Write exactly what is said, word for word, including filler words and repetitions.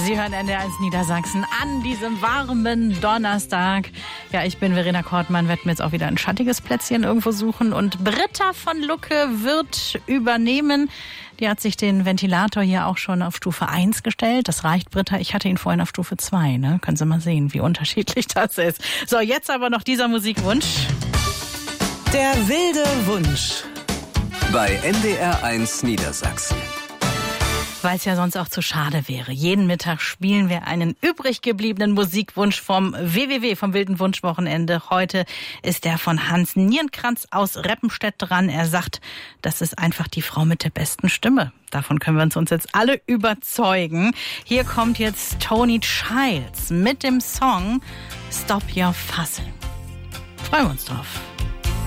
Sie hören N D R eins Niedersachsen an diesem warmen Donnerstag. Ja, ich bin Verena Kortmann, werde mir jetzt auch wieder ein schattiges Plätzchen irgendwo suchen. Und Britta von Lucke wird übernehmen. Die hat sich den Ventilator hier auch schon auf Stufe eins gestellt. Das reicht, Britta. Ich hatte ihn vorhin auf Stufe zwei. Ne? Können Sie mal sehen, wie unterschiedlich das ist. So, jetzt aber noch dieser Musikwunsch. Der wilde Wunsch. Bei N D R eins Niedersachsen. Weil es ja sonst auch zu schade wäre. Jeden Mittag spielen wir einen übrig gebliebenen Musikwunsch vom W W W, vom Wilden Wunschwochenende. Heute ist der von Hans Nierenkranz aus Reppenstedt dran. Er sagt, das ist einfach die Frau mit der besten Stimme. Davon können wir uns jetzt alle überzeugen. Hier kommt jetzt Tony Childs mit dem Song Stop Your Fussing. Freuen wir uns drauf.